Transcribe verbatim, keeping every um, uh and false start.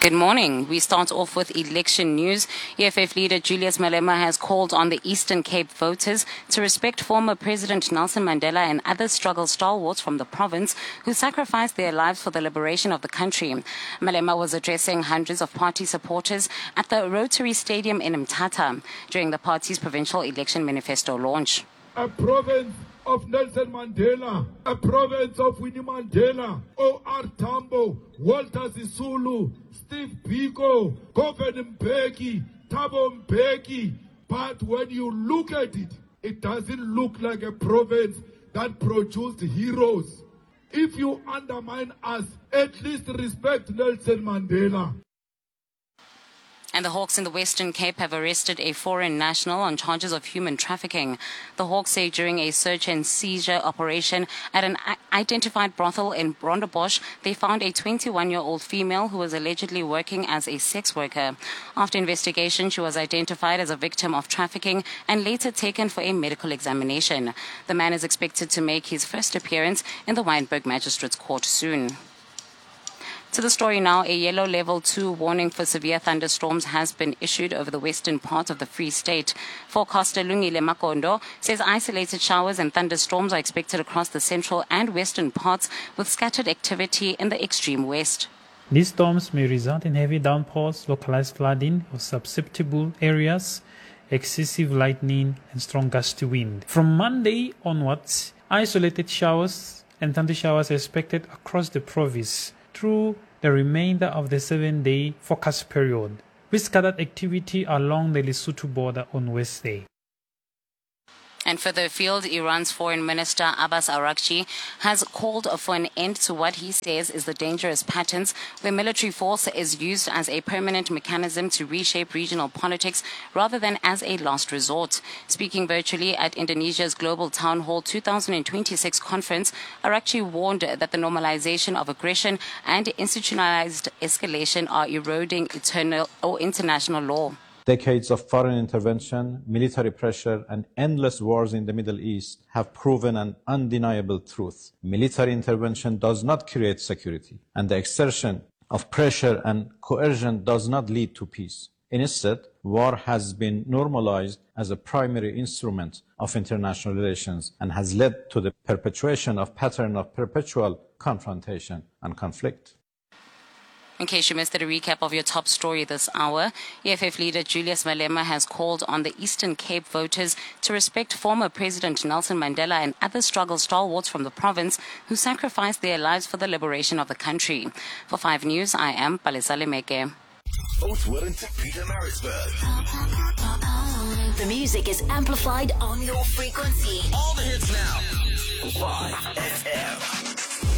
Good morning. We start off with election news. E F F leader Julius Malema has called on the Eastern Cape voters to respect former President Nelson Mandela and other struggle stalwarts from the province who sacrificed their lives for the liberation of the country. Malema was addressing hundreds of party supporters at the Rotary Stadium in Mthatha during the party's provincial election manifesto launch. A province of Nelson Mandela, a province of Winnie Mandela, O R Tambo, Walter Sisulu, Steve Biko, Govan Mbeki, Thabo Mbeki. But when you look at it, it doesn't look like a province that produced heroes. If you undermine us, at least respect Nelson Mandela. And the Hawks in the Western Cape have arrested a foreign national on charges of human trafficking. The Hawks say during a search and seizure operation at an identified brothel in Rondebosch, they found a twenty-one-year-old female who was allegedly working as a sex worker. After investigation, she was identified as a victim of trafficking and later taken for a medical examination. The man is expected to make his first appearance in the Wynberg Magistrates Court soon. To the story now, a yellow level two warning for severe thunderstorms has been issued over the western part of the Free State. Forecaster Lungile Makondo says isolated showers and thunderstorms are expected across the central and western parts with scattered activity in the extreme west. These storms may result in heavy downpours, localized flooding of susceptible areas, excessive lightning and strong gusty wind. From Monday onwards, isolated showers and thunder showers are expected across the province through the remainder of the seven-day forecast period, with scattered activity along the Lesotho border on Wednesday. And further afield, Iran's Foreign Minister Abbas Araghchi has called for an end to what he says is the dangerous patterns where military force is used as a permanent mechanism to reshape regional politics rather than as a last resort. Speaking virtually at Indonesia's Global Town Hall two thousand twenty-six conference, Araghchi warned that the normalization of aggression and institutionalized escalation are eroding eternal or international law. Decades of foreign intervention, military pressure, and endless wars in the Middle East have proven an undeniable truth. Military intervention does not create security, and the exertion of pressure and coercion does not lead to peace. Instead, war has been normalized as a primary instrument of international relations and has led to the perpetuation of pattern of perpetual confrontation and conflict. In case you missed it, a recap of your top story this hour. E F F leader Julius Malema has called on the Eastern Cape voters to respect former President Nelson Mandela and other struggle stalwarts from the province who sacrificed their lives for the liberation of the country. For five News, I am Palesale Meke. Oath Wellington, Pietermaritzburg. The music is amplified on your frequency. All the hits now. five F M.